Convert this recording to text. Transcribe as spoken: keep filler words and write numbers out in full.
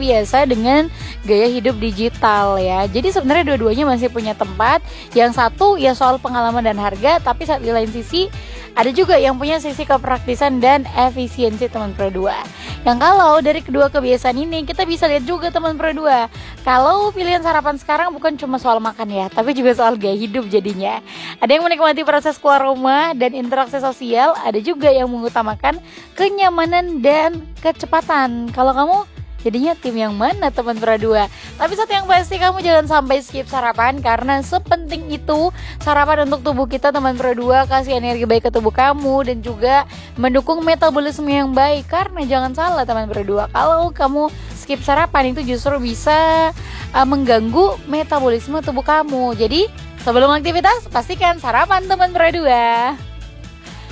terbiasa dengan gaya hidup digital ya. Jadi sebenarnya dua-duanya masih punya tempat. Yang satu ya soal pengalaman dan harga, tapi saat di lain sisi ada juga yang punya sisi kepraktisan dan efisiensi teman Pro dua. Yang kalau dari kedua kebiasaan ini kita bisa lihat juga teman Pro dua, kalau pilihan sarapan sekarang bukan cuma soal makan ya, tapi juga soal gaya hidup jadinya. Ada yang menikmati proses keluar rumah dan interaksi sosial, ada juga yang mengutamakan kenyamanan dan kecepatan. Kalau kamu jadinya tim yang mana teman Pro dua? Tapi satu yang pasti, kamu jangan sampai skip sarapan, karena sepenting itu sarapan untuk tubuh kita teman Pro dua. Kasih energi baik ke tubuh kamu dan juga mendukung metabolisme yang baik. Karena jangan salah teman Pro dua, kalau kamu skip sarapan itu justru bisa uh, mengganggu metabolisme tubuh kamu. Jadi sebelum aktivitas pastikan sarapan teman Pro dua.